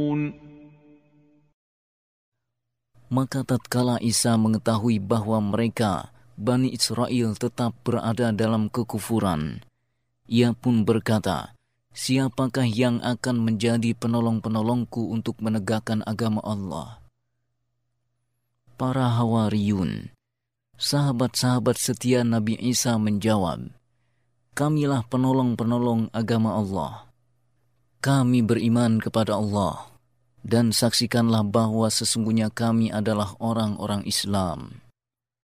Maka tatkala Isa mengetahui bahwa mereka, Bani Israel, tetap berada dalam kekufuran, ia pun berkata, "Siapakah yang akan menjadi penolong-penolongku untuk menegakkan agama Allah?" Para Hawariyun, sahabat-sahabat setia Nabi Isa, menjawab, "Kamilah penolong-penolong agama Allah. Kami beriman kepada Allah, dan saksikanlah bahwa sesungguhnya kami adalah orang-orang Islam."